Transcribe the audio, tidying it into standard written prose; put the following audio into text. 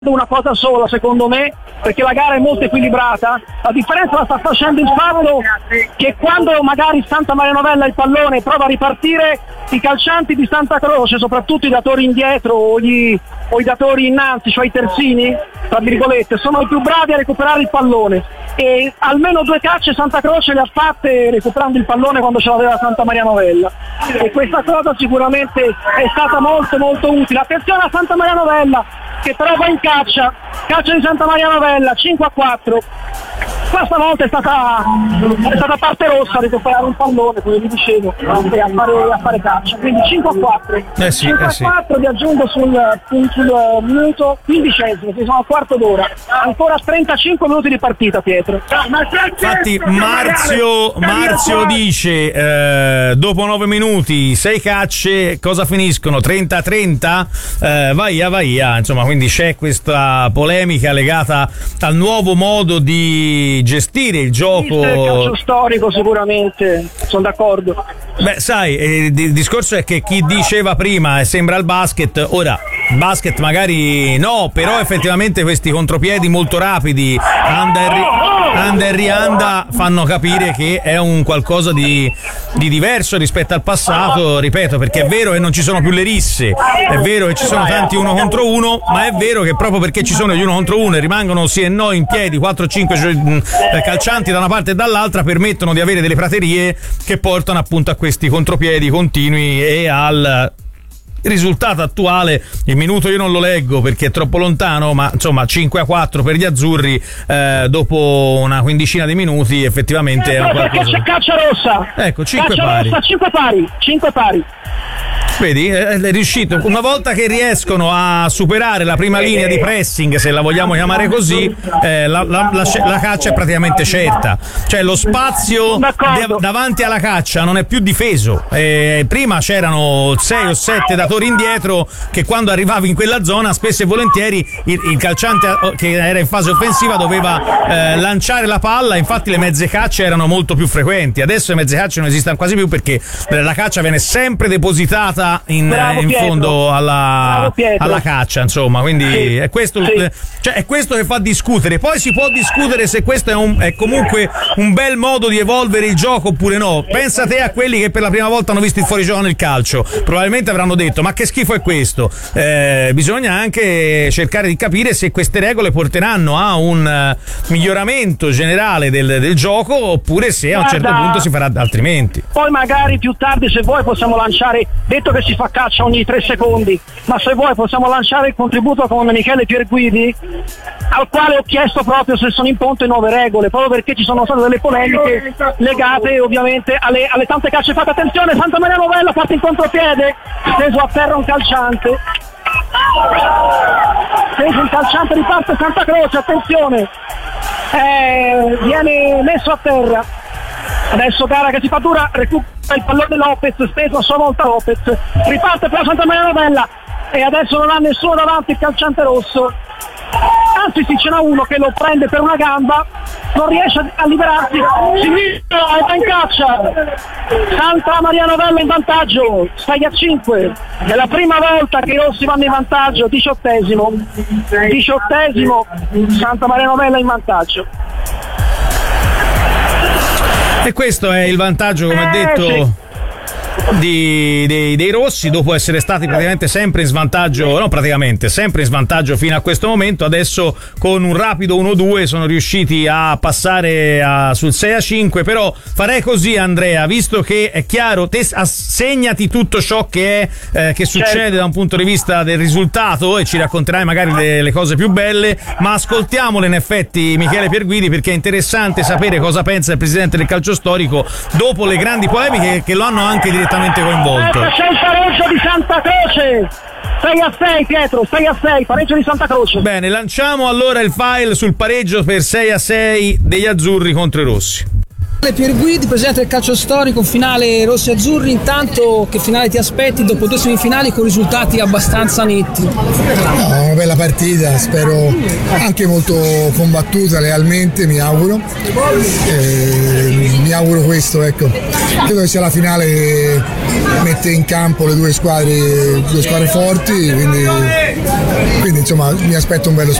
una cosa sola secondo me, perché la gara è molto equilibrata. La differenza la sta facendo il fatto che quando magari Santa Maria Novella il pallone prova a ripartire, i calcianti di Santa Croce, soprattutto i datori indietro o i datori innanzi, cioè i terzini, tra virgolette, sono i più bravi a recuperare il pallone, e almeno 2 cacce Santa Croce le ha fatte recuperando il pallone quando ce l'aveva Santa Maria Novella, e questa cosa sicuramente è stata molto molto utile. Attenzione a Santa Maria Novella che però va in caccia di Santa Maria Novella, 5-4. Questa volta è stata parte rossa a recuperare un pallone, come vi dicevo, e a fare caccia, quindi 5-4. 5-4 vi aggiungo sul minuto 15esimo, che sono al quarto d'ora, ancora 35 minuti di partita, Pietro. Infatti Marzio dice dopo 9 minuti 6 cacce, cosa finiscono? 30-30? Vai, insomma, quindi c'è questa polemica legata al nuovo modo di gestire il gioco. Il calcio storico, sicuramente, sono d'accordo. Beh, sai, il discorso è che chi diceva prima sembra il basket, ora basket magari no, però effettivamente questi contropiedi molto rapidi, anda e rianda, fanno capire che è un qualcosa di diverso rispetto al passato, ripeto, perché è vero che non ci sono più le risse, è vero che ci sono tanti 1 contro 1, ma è vero che proprio perché ci sono gli 1 contro 1 e rimangono sì e no in piedi 4-5 calcianti da una parte e dall'altra, permettono di avere delle praterie che portano appunto a questi contropiedi continui e al risultato attuale. Il minuto io non lo leggo perché è troppo lontano, ma insomma 5-4 per gli azzurri dopo una quindicina di minuti, effettivamente è perché c'è caccia rossa, ecco, 5 pari. Vedi, è riuscito. Una volta che riescono a superare la prima linea di pressing, se la vogliamo chiamare così, la caccia è praticamente certa. Cioè lo spazio davanti alla caccia non è più difeso. Prima c'erano 6 o 7 datori indietro che quando arrivavi in quella zona spesso e volentieri il calciante che era in fase offensiva doveva lanciare la palla, infatti le mezze cacce erano molto più frequenti. Adesso le mezze cacce non esistono quasi più perché la caccia viene sempre depositata in fondo alla caccia, insomma, quindi è questo cioè è questo che fa discutere. Poi si può discutere se questo è comunque un bel modo di evolvere il gioco oppure no. Pensa te a quelli che per la prima volta hanno visto il fuorigioco nel calcio, probabilmente avranno detto ma che schifo è questo. Bisogna anche cercare di capire se queste regole porteranno a un miglioramento generale del gioco oppure se a un certo punto si farà altrimenti. Poi magari più tardi, se vuoi, possiamo lanciare, detto che si fa caccia ogni 3 secondi, ma se vuoi possiamo lanciare il contributo con Michele Pierguidi, al quale ho chiesto proprio se sono in ponte nuove regole, proprio perché ci sono state delle polemiche legate ovviamente alle tante cacce fatte. Attenzione, Santa Maria Novella parte in contropiede, steso a terra un calciante, riparte Santa Croce, attenzione, viene messo a terra. Adesso gara che si fa dura, recupera il pallone Lopez, steso a sua volta Lopez, riparte per la Santa Maria Novella e adesso non ha nessuno davanti il calciante rosso, anzi sì, ce n'ha uno che lo prende per una gamba, non riesce a liberarsi, sinistro, è in caccia, Santa Maria Novella in vantaggio, 6-5, è la prima volta che i rossi vanno in vantaggio, 18esimo, Santa Maria Novella in vantaggio. E questo è il vantaggio, come detto, dei rossi, dopo essere stati praticamente sempre in svantaggio, no praticamente, sempre in svantaggio fino a questo momento. Adesso con un rapido 1-2 sono riusciti a passare sul 6-5, però farei così, Andrea, visto che è chiaro, te segnati tutto ciò che succede da un punto di vista del risultato e ci racconterai magari le cose più belle, ma ascoltiamole in effetti Michele Pierguidi, perché è interessante sapere cosa pensa il presidente del calcio storico dopo le grandi polemiche che lo hanno anche direttamente coinvolto. C'è il pareggio di Santa Croce, 6-6, Pietro, 6-6, pareggio di Santa Croce. Bene, lanciamo allora il file sul pareggio per 6-6 degli azzurri contro i rossi. Pier Guidi, presidente del Calcio Storico, finale rossi azzurri. Intanto che finale ti aspetti dopo 2 semifinali con risultati abbastanza netti? Una bella partita, spero anche molto combattuta, realmente mi auguro. Mi auguro questo, ecco. Credo che sia la finale, mette in campo le due squadre forti, quindi insomma mi aspetto un bello